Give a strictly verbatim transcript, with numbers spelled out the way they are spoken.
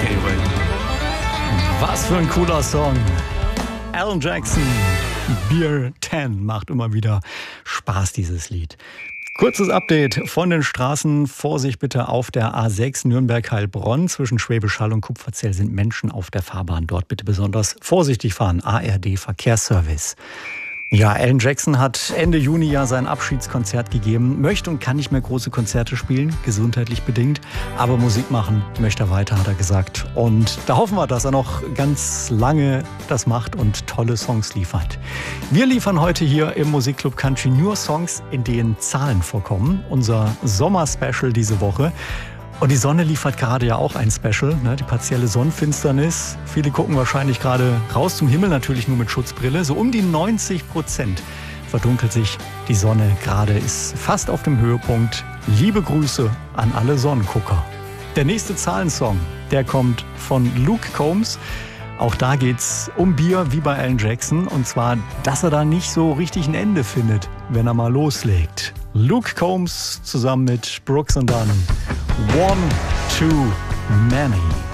Gabriel. Was für ein cooler Song. Alan Jackson, Beer zehn, macht immer wieder Spaß, dieses Lied. Kurzes Update von den Straßen. Vorsicht bitte auf der A sechs Nürnberg-Heilbronn. Zwischen Schwäbisch Hall und Kupferzell sind Menschen auf der Fahrbahn. Dort bitte besonders vorsichtig fahren. A R D Verkehrsservice. Ja, Alan Jackson hat Ende Juni ja sein Abschiedskonzert gegeben. Möchte und kann nicht mehr große Konzerte spielen, gesundheitlich bedingt. Aber Musik machen möchte er weiter, hat er gesagt. Und da hoffen wir, dass er noch ganz lange das macht und tolle Songs liefert. Wir liefern heute hier im Musikclub Country nur Songs, in denen Zahlen vorkommen. Unser Sommer-Special diese Woche. Und die Sonne liefert gerade ja auch ein Special, ne? Die partielle Sonnenfinsternis. Viele gucken wahrscheinlich gerade raus zum Himmel, natürlich nur mit Schutzbrille. So um die neunzig Prozent verdunkelt sich die Sonne gerade, ist fast auf dem Höhepunkt. Liebe Grüße an alle Sonnengucker. Der nächste Zahlensong, der kommt von Luke Combs. Auch da geht's um Bier, wie bei Alan Jackson. Und zwar, dass er da nicht so richtig ein Ende findet, wenn er mal loslegt. Luke Combs zusammen mit Brooks und Dunn. One Too Many.